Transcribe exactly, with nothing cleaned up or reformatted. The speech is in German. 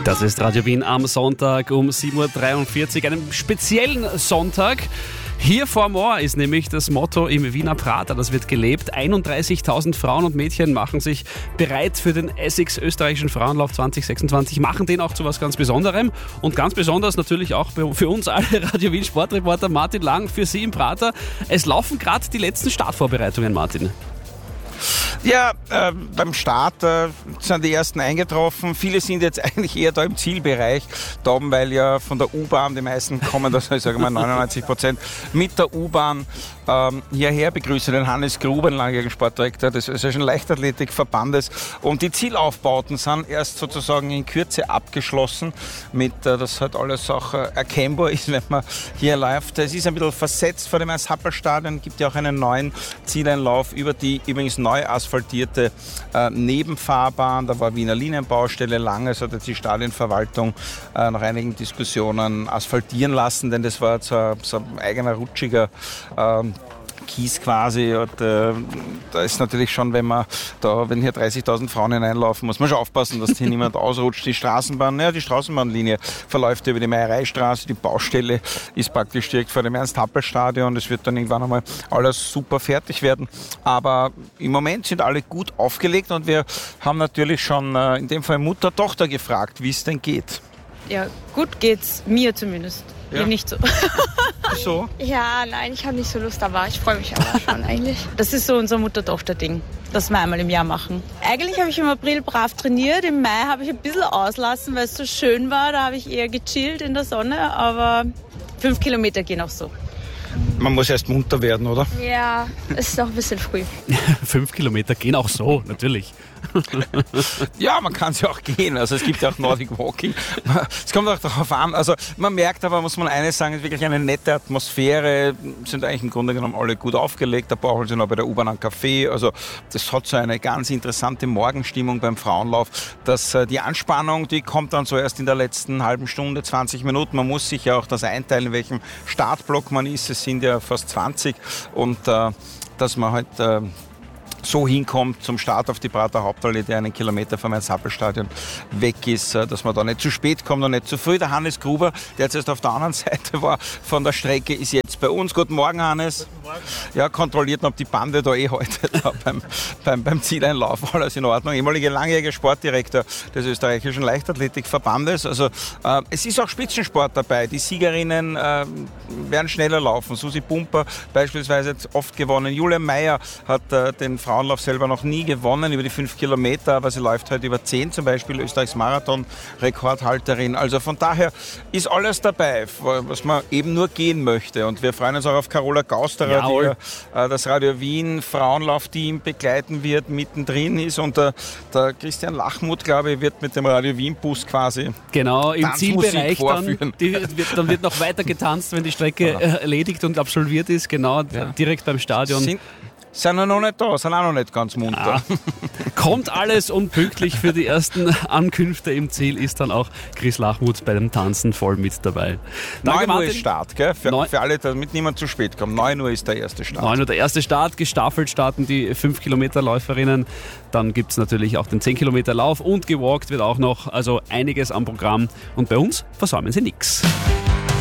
Das ist Radio Wien am Sonntag um sieben Uhr dreiundvierzig, einem speziellen Sonntag. Hier vor Moor ist nämlich das Motto im Wiener Prater, das wird gelebt. einunddreißigtausend Frauen und Mädchen machen sich bereit für den Essex österreichischen Frauenlauf zwanzig sechsundzwanzig, machen den auch zu was ganz Besonderem und ganz besonders natürlich auch für uns alle Radio Wien Sportreporter Martin Lang, für Sie im Prater. Es laufen gerade die letzten Startvorbereitungen, Martin. Ja, äh, beim Start äh, sind die ersten eingetroffen. Viele sind jetzt eigentlich eher da im Zielbereich, da oben, weil ja von der U-Bahn die meisten kommen, das ich sage mal neunundneunzig Prozent mit der U-Bahn ähm, hierher. Begrüße den Hannes Gruber, den langjährigen Sportdirektor des österreichischen Leichtathletikverbandes. Und die Zielaufbauten sind erst sozusagen in Kürze abgeschlossen, mit, äh, dass halt alles auch äh, erkennbar ist, wenn man hier läuft. Es ist ein bisschen versetzt vor dem Ernst-Happel-Stadion, gibt ja auch einen neuen Zieleinlauf über die übrigens neu asphaltierte äh, Nebenfahrbahn. Da war Wiener Linienbaustelle lange, so hat die Stadionverwaltung äh, nach einigen Diskussionen asphaltieren lassen, denn das war so ein, so ein eigener rutschiger ähm, Kies quasi. Und, äh, da ist natürlich schon, wenn man da, wenn hier dreißigtausend Frauen hineinlaufen, muss man schon aufpassen, dass hier niemand ausrutscht. Die Straßenbahn, ja, die Straßenbahnlinie verläuft über die Meiereistraße. Die Baustelle ist praktisch direkt vor dem Ernst-Happel-Stadion. Das wird dann irgendwann einmal alles super fertig werden. Aber im Moment sind alle gut aufgelegt und wir haben natürlich schon äh, in dem Fall Mutter-Tochter gefragt, wie es denn geht. Ja, gut geht's mir zumindest. Ja. Nicht so. Wieso? Ja, nein, ich habe nicht so Lust, aber ich freue mich aber schon eigentlich. Das ist so unser Mutter-Tochter-Ding, das wir einmal im Jahr machen. Eigentlich habe ich im April brav trainiert, im Mai habe ich ein bisschen auslassen, weil es so schön war, da habe ich eher gechillt in der Sonne, aber fünf Kilometer gehen auch so. Man muss erst munter werden, oder? Ja, es ist auch ein bisschen früh. Fünf Kilometer gehen auch so, natürlich. Ja, man kann es ja auch gehen. Also es gibt ja auch Nordic Walking. Es kommt auch darauf an. Also man merkt aber, muss man eines sagen, es ist wirklich eine nette Atmosphäre. Sind eigentlich im Grunde genommen alle gut aufgelegt. Ein paar holen sich noch bei der U-Bahn einen Kaffee. Also das hat so eine ganz interessante Morgenstimmung beim Frauenlauf. Dass äh, die Anspannung, die kommt dann so erst in der letzten halben Stunde, zwanzig Minuten. Man muss sich ja auch das einteilen, in welchem Startblock man ist. Es sind ja fast zwanzig und äh, dass man halt äh, so hinkommt zum Start auf die Prater Hauptallee, der einen Kilometer vom Ernst-Happel-Stadion weg ist, dass man da nicht zu spät kommt und nicht zu früh. Der Hannes Gruber, der jetzt erst auf der anderen Seite war von der Strecke, ist jetzt bei uns. Guten Morgen, Hannes. Guten Morgen. Ja, kontrolliert, ob die Bande da eh heute da beim, beim, beim Zieleinlauf alles in Ordnung. Ehemaliger langjähriger Sportdirektor des österreichischen Leichtathletikverbandes. Also äh, es ist auch Spitzensport dabei. Die Siegerinnen äh, werden schneller laufen. Susi Pumper beispielsweise hat oft gewonnen. Julia Meyer hat äh, den Frauenlauf selber noch nie gewonnen, über die fünf Kilometer, aber sie läuft heute über zehn, zum Beispiel Österreichs Marathon-Rekordhalterin. Also von daher ist alles dabei, was man eben nur gehen möchte. Und wir freuen uns auch auf Carola Gausterer, Jawohl. die äh, das Radio Wien Frauenlauf-Team begleiten wird, mittendrin ist. Und der, der Christian Lachmuth, glaube ich, wird mit dem Radio Wien-Bus quasi genau, im Zielbereich vorführen. Dann, die, wird, dann wird noch weiter getanzt, wenn die Strecke ja. erledigt und absolviert ist, genau, ja. direkt beim Stadion. Sind Sind wir noch nicht da, sind auch noch nicht ganz munter. Ja. Kommt alles und pünktlich für die ersten Ankünfte im Ziel ist dann auch Chris Lachmuth bei dem Tanzen voll mit dabei. neun Uhr ist Start, gell? Für, für alle, damit niemand zu spät kommt. neun Uhr ist der erste Start. neun Uhr der erste Start, gestaffelt starten die fünf Kilometer Läuferinnen. Dann gibt es natürlich auch den zehn Kilometer Lauf und gewalkt wird auch noch. Also einiges am Programm. Und bei uns versäumen sie nichts.